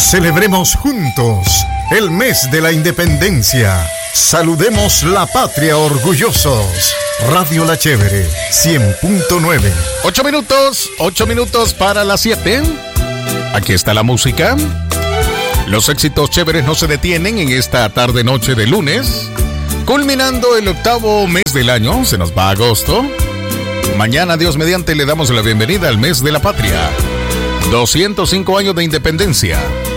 Celebremos juntos el mes de la independencia. Saludemos la patria orgullosos. Radio La Chévere, 100.9. 8 minutos para las 7. Aquí está la música. Los éxitos chéveres no se detienen en esta tarde-noche de lunes. Culminando el 8º mes del año, se nos va agosto. Mañana, Dios mediante, le damos la bienvenida al mes de la patria. 205 años de independencia.